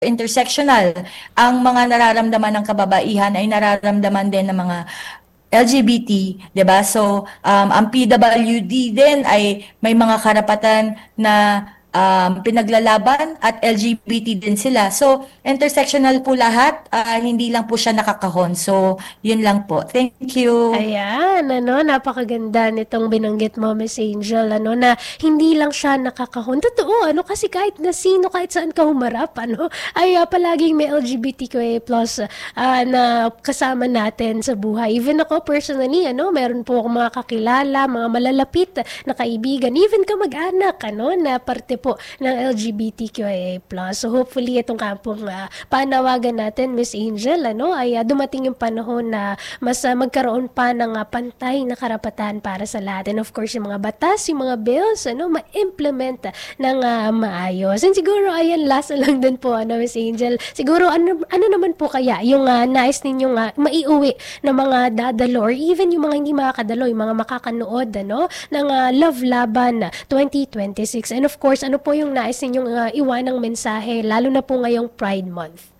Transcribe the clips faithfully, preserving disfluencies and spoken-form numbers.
intersectional. Ang mga nararamdaman ng kababaihan ay nararamdaman din ng mga L G B T, 'di ba? So, um, ang P W D din ay may mga karapatan na um, pinaglalaban at L G B T din sila. So, intersectional po lahat, ah, hindi lang po siya nakakahon. So, yun lang po. Thank you. Ayan, ano, napakaganda nitong binanggit mo, Miss Angel, ano, na hindi lang siya nakakahon. Totoo, ano, kasi kahit na sino, kahit saan ka humarap, ano, ay ah, palaging may L G B T Q I A plus ah, na kasama natin sa buhay. Even ako personally, ano, meron po akong mga kakilala, mga malalapit na kaibigan, even kamag-anak, ano, na parte po ng L G B T Q I A plus. So hopefully itong kampong uh, panawagan natin, Miss Angel, ano, ay uh, dumating yung panahon na mas uh, magkaroon pa ng uh, pantay na karapatan para sa lahat. And of course, yung mga batas, yung mga bills, ano, ma-implement uh, ng uh, maayos. And siguro, ayan, last na lang din po, ano, Miss Angel, siguro, ano, ano naman po kaya yung uh, nais ninyong uh, maiuwi ng mga dadalo or even yung mga hindi makakadalo, yung mga makakanood, ano, ng uh, Love Laban twenty twenty-six. And of course, ano po yung nais ninyong uh, iwanang mensahe, lalo na po ngayong Pride Month?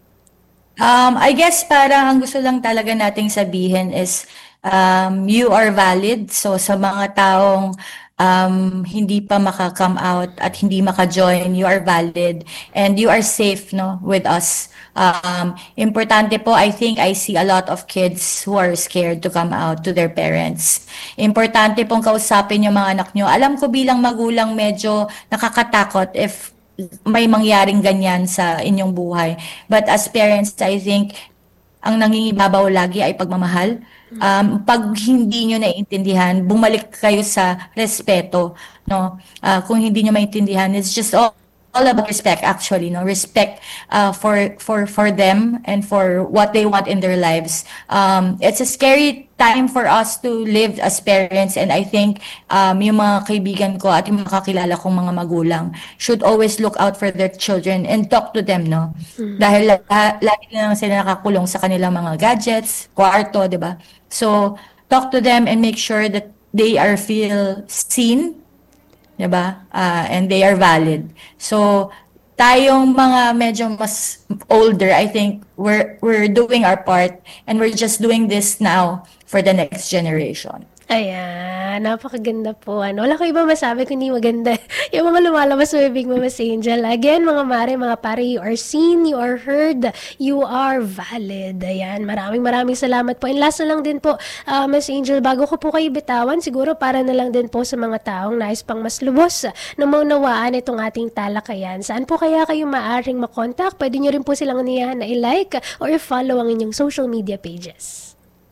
Um, I guess para ang gusto lang talaga nating sabihin is um, you are valid. So sa mga taong um, hindi pa maka-come out at hindi maka-join, you are valid and you are safe, no, with us. Um, importante po, I think I see a lot of kids who are scared to come out to their parents. Importante pong kausapin yung mga anak nyo. Alam ko bilang magulang medyo nakakatakot if may mangyaring ganyan sa inyong buhay. But as parents, I think ang nangingibabaw lagi ay pagmamahal. Um, pag hindi nyo naiintindihan, bumalik kayo sa respeto. No? Uh, kung hindi nyo maintindihan, it's just all all about respect, actually, no, respect uh, for for for them and for what they want in their lives. Um, it's a scary time for us to live as parents, and I think um, yung mga kaibigan ko at yung mga kakilala kong mga magulang should always look out for their children and talk to them, no? Mm-hmm. Dahil la- lagi na lang sila nakakulong sa kanilang mga gadgets, kwarto, di ba? So, talk to them and make sure that they are feel seen, diba? Uh, and they are valid. So, tayong mga medyo mas older, I think we're we're doing our part and we're just doing this now for the next generation. Ayan, napakaganda po. Ano, wala ko iba masabi kung hindi maganda. Yung mga lumalabas sa bibig mo, Miss Angel. Again, mga mare, mga pare, you are seen, you are heard, you are valid. Ayan, maraming maraming salamat po. And last na lang din po, uh, Miss Angel, bago ko po kayo bitawan, siguro para na lang din po sa mga taong nais pang mas lubos na maunawaan itong ating talakayan. Saan po kaya kayo maaring makontak? Pwede nyo rin po silang niyahan na i-like or i-follow ang inyong social media pages.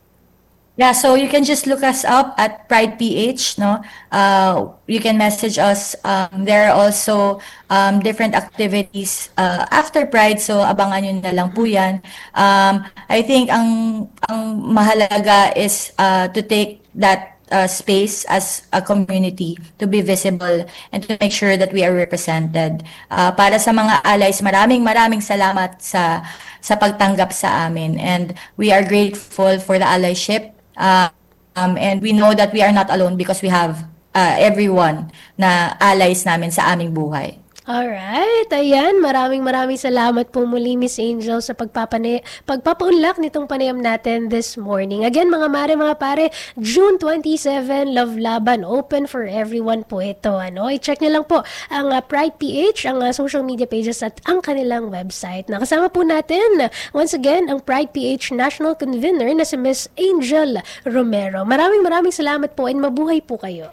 Yeah, so you can just look us up at Pride P H, no? Uh, you can message us. Um, there are also um, different activities uh, after Pride, so abangan nyo na lang po yan. Um, I think ang, ang mahalaga is uh, to take that uh, space as a community to be visible and to make sure that we are represented. Uh, para sa mga allies, maraming maraming salamat sa, sa pagtanggap sa amin. And we are grateful for the allyship. Uh, um, and we know that we are not alone because we have uh, everyone na allies namin sa aming buhay. Alright, ayan, maraming maraming salamat po muli, Miss Angel, sa pagpapane pagpapaunlak nitong panayam natin this morning. Again, mga mare, mga pare, June twenty-seventh, Love Laban, open for everyone po ito. Ano? I-check niyo lang po ang uh, Pride P H, ang uh, social media pages at ang kanilang website. Nakasama po natin, once again, ang Pride P H National Convener na si Miss Angel Romero. Maraming maraming salamat po and mabuhay po kayo.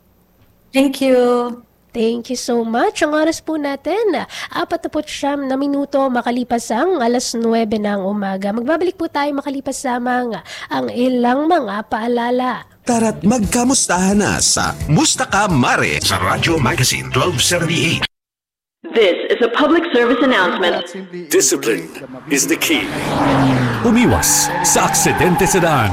Thank you. Thank you so much. Ang oras po natin, apat na po siyam na minuto makalipas ang alas nuwebe ng umaga. Magbabalik po tayo makalipas lamang ang ilang mga paalala. Tara't magkamustahan na sa Mustaka Mare sa Radyo Magazine twelve seventy-eight. This is a public service announcement. Discipline is the key. Umiwas sa aksidente sa daan.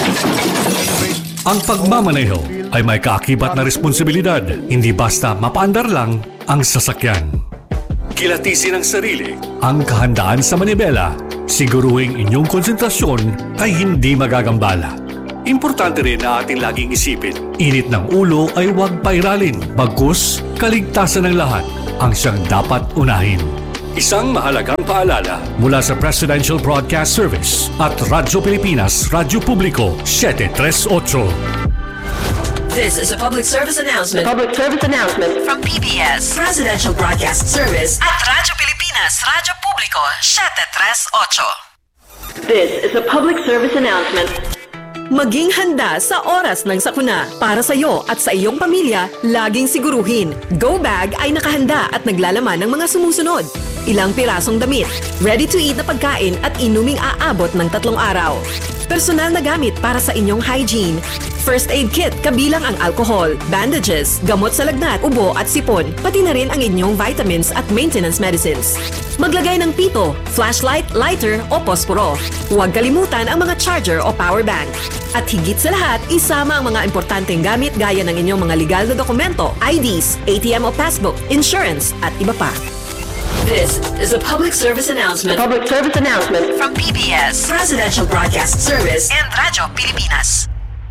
Ang pagmamaneho ay may kaakibat na responsibilidad, hindi basta mapaandar lang ang sasakyan. Kilatisin ang sarili, ang kahandaan sa manibela, siguruhing inyong konsentrasyon ay hindi magagambala. Importante rin na ating laging isipin, init ng ulo ay huwag pairalin, bagkus kaligtasan ng lahat ang siyang dapat unahin. Isang mahalagang paalala mula sa Presidential Broadcast Service at Radyo Pilipinas, Radyo Publiko, seven three eight. This is a public service announcement Public service announcement. from P B S Presidential Broadcast Service at Radyo Pilipinas, Radyo Publiko, seven three eight. This is a public service announcement. Maging handa sa oras ng sakuna. Para sa iyo at sa iyong pamilya, laging siguruhin. Go Bag ay nakahanda at naglalaman ng mga sumusunod. Ilang pirasong damit, ready-to-eat na pagkain at inuming aabot ng tatlong araw. Personal na gamit para sa inyong hygiene. First aid kit kabilang ang alcohol, bandages, gamot sa lagnat, ubo at sipon, pati na rin ang inyong vitamins at maintenance medicines. Maglagay ng pito, flashlight, lighter o posporo. Huwag kalimutan ang mga charger o power bank. At higit sa lahat, isama ang mga importanteng gamit gaya ng inyong mga legal na dokumento, I Ds, A T M o passbook, insurance at iba pa. This is a public service announcement Public service announcement. from P B S Presidential Broadcast Service and Radyo Pilipinas.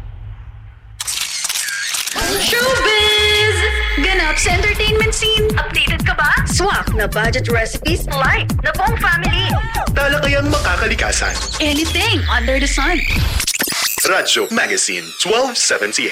Showbiz! Ganap sa entertainment scene. Updated ka ba? Swak na budget recipes. Light na buong family. Talakayang makakalikasan. Anything under the sun. Radyo Magazine twelve seventy-eight.